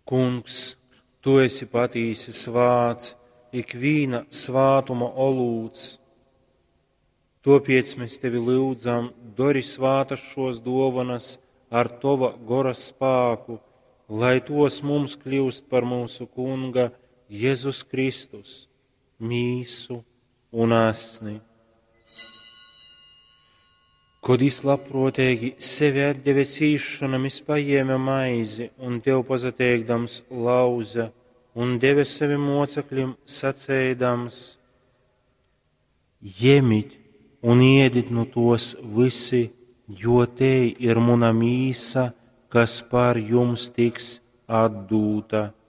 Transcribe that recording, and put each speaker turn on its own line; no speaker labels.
Kungs, tu esi patīsi svāts, ikvīna svātuma olūts. Topiec mēs tevi lūdzam, dori svātas šos dovanas ar tova gora spāku, lai tos mums kļūst par mūsu Kunga Jēzus Kristus, mīsu un asni. Kod izlabprotīgi sevi atdeve cīšanam, izpaiēma maizi un tev pazateikdams lauza un deve sevi mocekļiem sacēdams: Jemit un iedit no tos visi, jo te ir muna mīsa, kas par jums tiks atdūta.